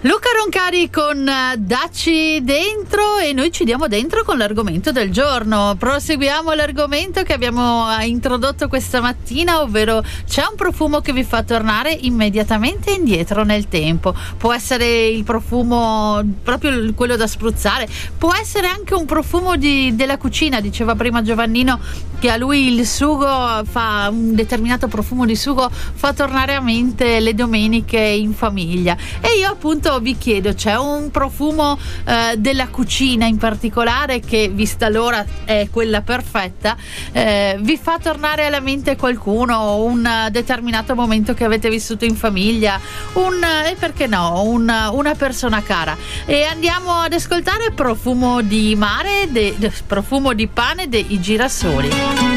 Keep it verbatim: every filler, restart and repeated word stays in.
Luca Roncari con Dacci Dentro, e noi ci diamo dentro con l'argomento del giorno. Proseguiamo l'argomento che abbiamo introdotto questa mattina, ovvero c'è un profumo che vi fa tornare immediatamente indietro nel tempo. Può essere il profumo proprio quello da spruzzare, può essere anche un profumo di, della cucina. Diceva prima Giovannino che a lui il sugo fa un determinato profumo di sugo, fa tornare a mente le domeniche in famiglia. E io appunto vi chiedo, c'è un profumo eh, della cucina in particolare che, vista l'ora, è quella perfetta, eh, vi fa tornare alla mente qualcuno, un determinato momento che avete vissuto in famiglia, un e perché no, un, una persona cara. E andiamo ad ascoltare Profumo di mare, de, de, profumo di pane dei Girasoli.